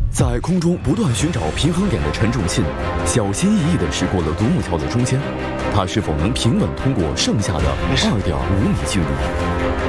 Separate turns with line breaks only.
在空中不断寻找平衡点的陈仲信，小心翼翼地驶过了独木桥的中间，他是否能平稳通过剩下的2.5米距离？